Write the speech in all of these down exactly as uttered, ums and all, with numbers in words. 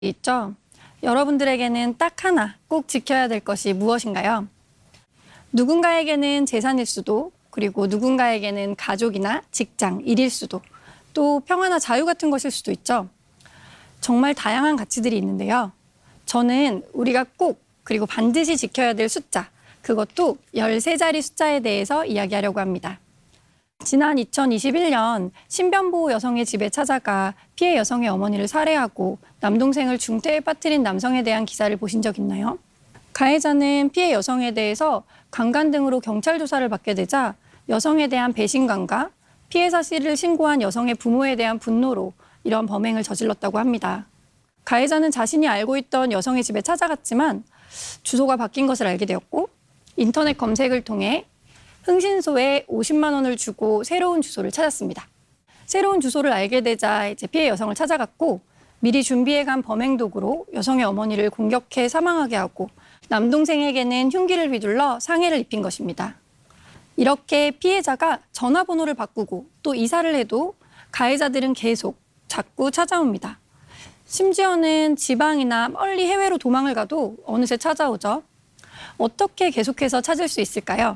있죠? 여러분들에게는 딱 하나 꼭 지켜야 될 것이 무엇인가요? 누군가에게는 재산일 수도, 그리고 누군가에게는 가족이나 직장, 일일 수도, 또 평화나 자유 같은 것일 수도 있죠. 정말 다양한 가치들이 있는데요. 저는 우리가 꼭 그리고 반드시 지켜야 될 숫자, 그것도 열세 자리 숫자에 대해서 이야기하려고 합니다. 지난 이천이십일 년 신변보호 여성의 집에 찾아가 피해 여성의 어머니를 살해하고 남동생을 중태에 빠뜨린 남성에 대한 기사를 보신 적 있나요? 가해자는 피해 여성에 대해서 강간 등으로 경찰 조사를 받게 되자 여성에 대한 배신감과 피해 사실을 신고한 여성의 부모에 대한 분노로 이런 범행을 저질렀다고 합니다. 가해자는 자신이 알고 있던 여성의 집에 찾아갔지만 주소가 바뀐 것을 알게 되었고 인터넷 검색을 통해 흥신소에 오십만 원을 주고 새로운 주소를 찾았습니다. 새로운 주소를 알게 되자 이제 피해 여성을 찾아갔고 미리 준비해간 범행 도구로 여성의 어머니를 공격해 사망하게 하고 남동생에게는 흉기를 휘둘러 상해를 입힌 것입니다. 이렇게 피해자가 전화번호를 바꾸고 또 이사를 해도 가해자들은 계속 자꾸 찾아옵니다. 심지어는 지방이나 멀리 해외로 도망을 가도 어느새 찾아오죠. 어떻게 계속해서 찾을 수 있을까요?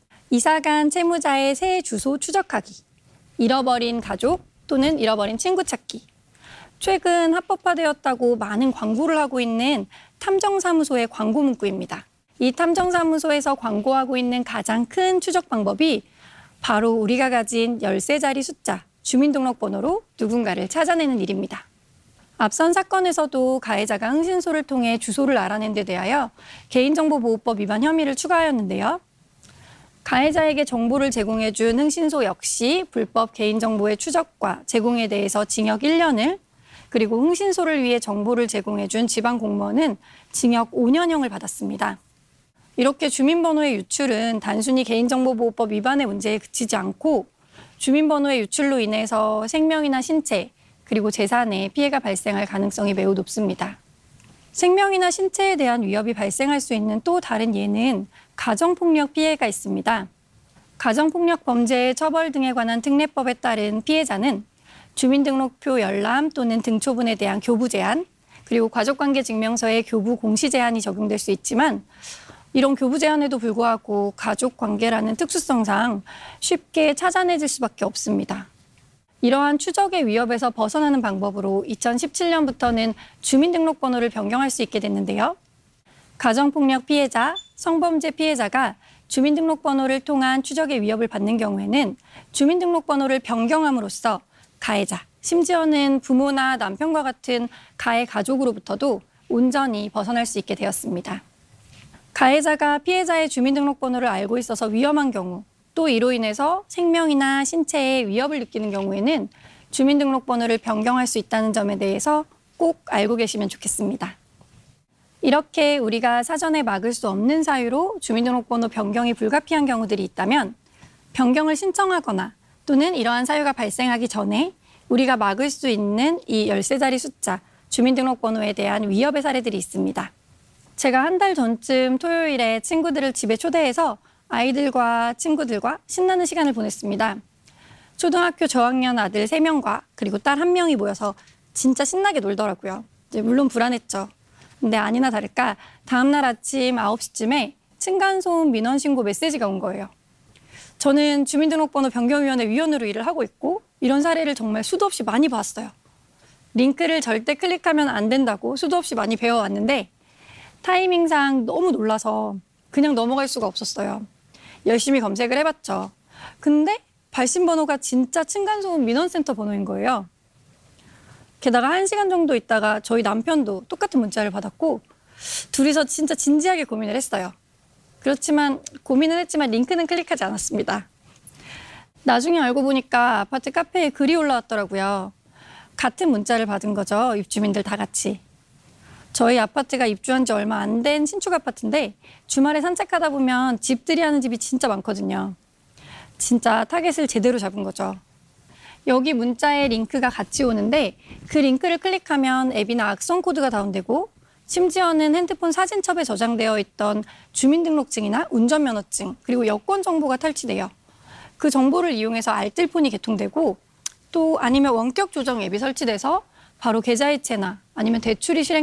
이사간 채무자의 새 주소 추적하기, 잃어버린 가족 또는 잃어버린 친구 찾기, 최근 합법화되었다고 많은 광고를 하고 있는 탐정사무소의 광고 문구입니다. 이 탐정사무소에서 광고하고 있는 가장 큰 추적 방법이 바로 우리가 가진 열세 자리 숫자, 주민등록번호로 누군가를 찾아내는 일입니다. 앞선 사건에서도 가해자가 흥신소를 통해 주소를 알아낸 데 대하여 개인정보보호법 위반 혐의를 추가하였는데요. 가해자에게 정보를 제공해준 흥신소 역시 불법 개인정보의 추적과 제공에 대해서 징역 일 년을, 그리고 흥신소를 위해 정보를 제공해준 지방공무원은 징역 오 년형을 받았습니다. 이렇게 주민번호의 유출은 단순히 개인정보보호법 위반의 문제에 그치지 않고 주민번호의 유출로 인해서 생명이나 신체, 그리고 재산에 피해가 발생할 가능성이 매우 높습니다. 생명이나 신체에 대한 위협이 발생할 수 있는 또 다른 예는 가정폭력 피해가 있습니다. 가정폭력 범죄의 처벌 등에 관한 특례법에 따른 피해자는 주민등록표 열람 또는 등초분에 대한 교부 제한, 그리고 가족관계증명서의 교부 공시 제한이 적용될 수 있지만 이런 교부 제한에도 불구하고 가족관계라는 특수성상 쉽게 찾아내질 수밖에 없습니다. 이러한 추적의 위협에서 벗어나는 방법으로 이천십칠 년부터는 주민등록번호를 변경할 수 있게 됐는데요. 가정폭력 피해자, 성범죄 피해자가 주민등록번호를 통한 추적의 위협을 받는 경우에는 주민등록번호를 변경함으로써 가해자, 심지어는 부모나 남편과 같은 가해 가족으로부터도 온전히 벗어날 수 있게 되었습니다. 가해자가 피해자의 주민등록번호를 알고 있어서 위험한 경우, 또 이로 인해서 생명이나 신체에 위협을 느끼는 경우에는 주민등록번호를 변경할 수 있다는 점에 대해서 꼭 알고 계시면 좋겠습니다. 이렇게 우리가 사전에 막을 수 없는 사유로 주민등록번호 변경이 불가피한 경우들이 있다면 변경을 신청하거나 또는 이러한 사유가 발생하기 전에 우리가 막을 수 있는 이 열세 자리 숫자, 주민등록번호에 대한 위협의 사례들이 있습니다. 제가 한 달 전쯤 토요일에 친구들을 집에 초대해서 아이들과 친구들과 신나는 시간을 보냈습니다. 초등학교 저학년 아들 세 명과 그리고 딸 한 명이 모여서 진짜 신나게 놀더라고요. 이제 물론 불안했죠. 근데 아니나 다를까 다음날 아침 아홉 시쯤에 층간소음 민원 신고 메시지가 온 거예요. 저는 주민등록번호 변경위원회 위원으로 일을 하고 있고 이런 사례를 정말 수도 없이 많이 봤어요. 링크를 절대 클릭하면 안 된다고 수도 없이 많이 배워왔는데 타이밍상 너무 놀라서 그냥 넘어갈 수가 없었어요. 열심히 검색을 해봤죠. 근데 발신 번호가 진짜 층간소음 민원센터 번호인 거예요. 게다가 한 시간 정도 있다가 저희 남편도 똑같은 문자를 받았고 둘이서 진짜 진지하게 고민을 했어요. 그렇지만 고민을 했지만 링크는 클릭하지 않았습니다. 나중에 알고 보니까 아파트 카페에 글이 올라왔더라고요. 같은 문자를 받은 거죠. 입주민들 다 같이. 저희 아파트가 입주한 지 얼마 안 된 신축 아파트인데 주말에 산책하다 보면 집들이 하는 집이 진짜 많거든요. 진짜 타겟을 제대로 잡은 거죠. 여기 문자에 링크가 같이 오는데 그 링크를 클릭하면 앱이나 악성 코드가 다운되고 심지어는 핸드폰 사진첩에 저장되어 있던 주민등록증이나 운전면허증 그리고 여권 정보가 탈취돼요. 그 정보를 이용해서 알뜰폰이 개통되고 또 아니면 원격 조정 앱이 설치돼서 바로 계좌이체나 아니면 대출이 실행